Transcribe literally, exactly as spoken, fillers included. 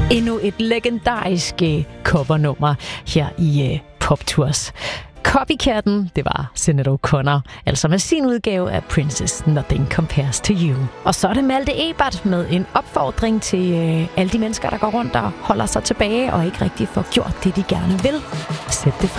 Endnu et legendarisk covernummer her i uh, Poptours. Copycatten, det var Sinéad O'Connor, altså med sin udgave af Princess Nothing Compares to You. Og så er det Malte Ebert med en opfordring til øh, alle de mennesker, der går rundt og holder sig tilbage og ikke rigtig får gjort det, de gerne vil. Sæt det fri.